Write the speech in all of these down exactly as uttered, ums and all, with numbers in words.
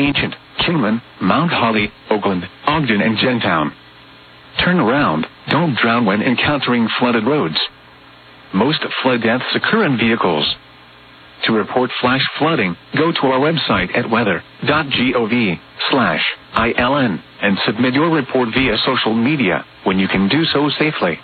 Regent, Kingman, Mount Holly, Oakland, Ogden, and Gentown. Turn around. Don't drown when encountering flooded roads. Most flood deaths occur in vehicles. To report flash flooding, go to our website at weather.gov slash ILN and submit your report via social media when you can do so safely.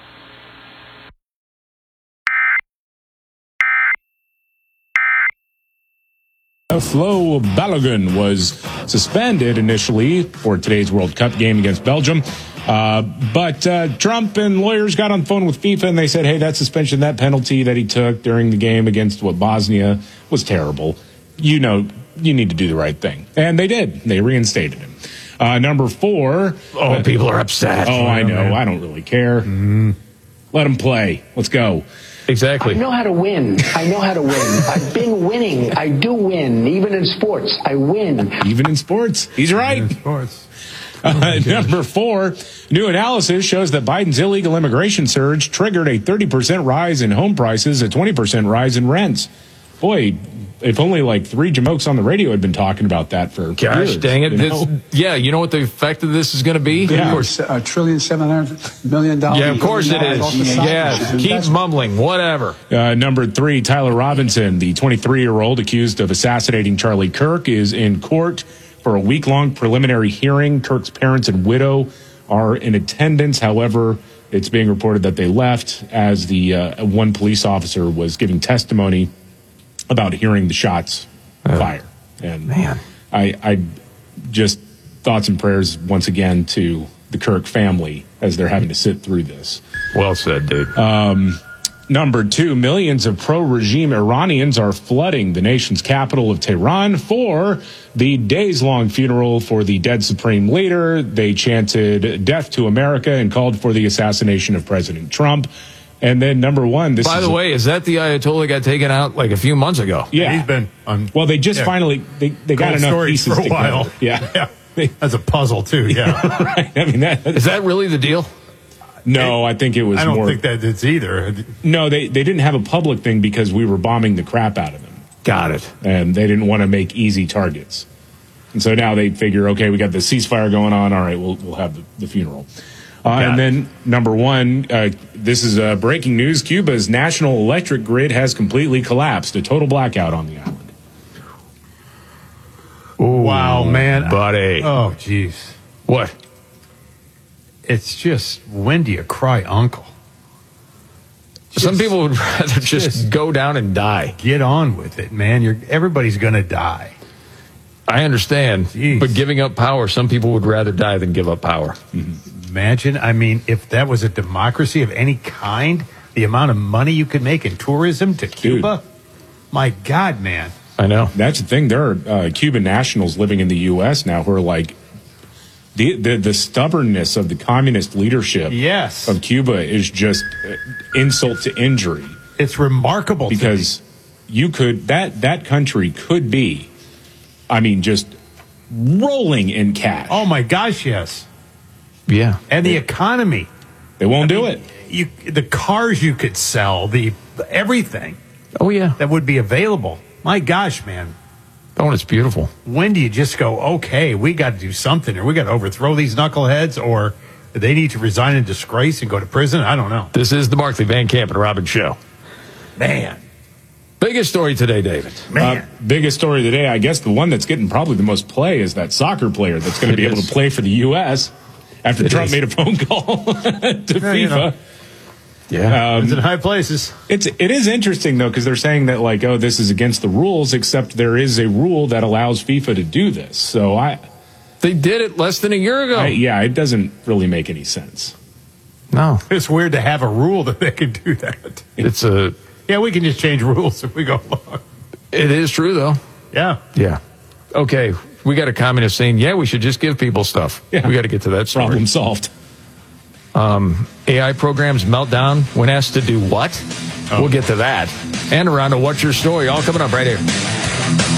Flo Balogun was suspended initially for today's World Cup game against Belgium. Uh, but uh, Trump and lawyers got on the phone with FIFA and they said, hey, that suspension, that penalty that he took during the game against what Bosnia was terrible. You know, you need to do the right thing. And they did. They reinstated him. Uh, number four. Oh, uh, people are upset. Oh, I know. Man. I don't really care. Mm. Let him play. Let's go. Exactly. I know how to win. I know how to win. I've been winning. I do win. Even in sports, I win. Even in sports. He's right. Even in sports. Uh, number four, new analysis shows that Biden's illegal immigration surge triggered a thirty percent rise in home prices, a twenty percent rise in rents. Boy, if only like three jamokes on the radio had been talking about that for Gosh, years. dang it. You This, know? yeah, you know what the effect of this is going to be? Yeah. Of course, a trillion, seven hundred million dollars. Yeah, of course it is. Yeah, keep mumbling, whatever. Uh, number three, Tyler Robinson, the twenty-three-year-old accused of assassinating Charlie Kirk, is in court for a week-long preliminary hearing. Kirk's parents and widow are in attendance. However, it's being reported that they left as the uh, one police officer was giving testimony about hearing the shots uh, fire. And man, I, I just thoughts and prayers once again to the Kirk family as they're having to sit through this. Well said, dude. Um, Number two, millions of pro-regime Iranians are flooding the nation's capital of Tehran for the days-long funeral for the dead supreme leader. They chanted death to America and called for the assassination of President Trump. And then number one, this By is the a, way, is that the Ayatollah got taken out like a few months ago? Yeah. He's been on. Well, they just yeah, finally, they, they got enough stories pieces for a together. while. Yeah. yeah. That's a puzzle, too. Yeah. Right. I mean, that, Is that really the deal? No, I think it was I don't more. think that it's either. No, they, they didn't have a public thing because we were bombing the crap out of them. Got it. And they didn't want to make easy targets. And so now they figure, okay, we got the ceasefire going on. All right, we'll, we'll have the, the funeral. Uh, and then number one, uh, this is uh, breaking news. Cuba's national electric grid has completely collapsed. A total blackout on the island. Ooh, wow, man. Buddy. Oh, jeez. What? It's just, when do you cry uncle? Just, Some people would rather just, just go down and die. Get on with it, man. You're everybody's going to die. I understand. Jeez. But giving up power, some people would rather die than give up power. Mm-hmm. Imagine, I mean, if that was a democracy of any kind, the amount of money you could make in tourism to Cuba. Dude. My God, man. I know. That's the thing. There are uh, Cuban nationals living in the U S now who are like, The, the the stubbornness of the communist leadership yes. of Cuba is just insult to injury. It's remarkable because you could that that country could be, I mean, just rolling in cash. Oh my gosh, yes. Yeah, and the economy. They won't I do mean, it. You the cars you could sell, the everything. Oh yeah, that would be available. My gosh, man. Oh, it's beautiful. When do you just go, okay, we got to do something, or we got to overthrow these knuckleheads, or they need to resign in disgrace and go to prison? I don't know. This is the Markley, Van Camp, and Robin Show. Man. Biggest story today, David. Man. Uh, biggest story today, I guess the one that's getting probably the most play is that soccer player that's going to be is. able to play for the U S after It Trump is. made a phone call to Yeah, FIFA. you know. Yeah, um, it's in high places. It's it is interesting though because they're saying that like oh this is against the rules except there is a rule that allows FIFA to do this. So I they did it less than a year ago. I, yeah, it doesn't really make any sense. No, it's weird to have a rule that they can do that. It's a yeah. We can just change rules if we go along. It is true though. Yeah. Yeah. Okay, we got a communist saying yeah we should just give people stuff. Yeah. We got to get to that story. Problem solved. Um, A I programs meltdown when asked to do what? Oh. We'll get to that. And around to What's Your Story, all coming up right here.